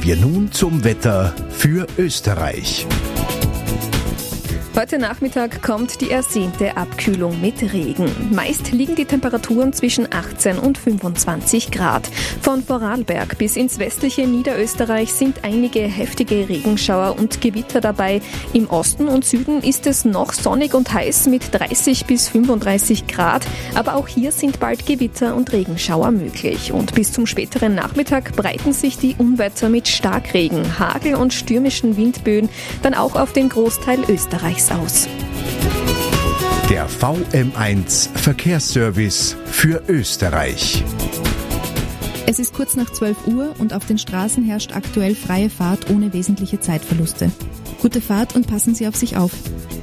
Kommen wir nun zum Wetter für Österreich. Heute Nachmittag kommt die ersehnte Abkühlung mit Regen. Meist liegen die Temperaturen zwischen 18 und 25 Grad. Von Vorarlberg bis ins westliche Niederösterreich sind einige heftige Regenschauer und Gewitter dabei. Im Osten und Süden ist es noch sonnig und heiß mit 30 bis 35 Grad. Aber auch hier sind bald Gewitter und Regenschauer möglich. Und bis zum späteren Nachmittag breiten sich die Unwetter mit Starkregen, Hagel und stürmischen Windböen dann auch auf den Großteil Österreichs aus. Der VM1 Verkehrsservice für Österreich. Es ist kurz nach 12 Uhr und auf den Straßen herrscht aktuell freie Fahrt ohne wesentliche Zeitverluste. Gute Fahrt und passen Sie auf sich auf.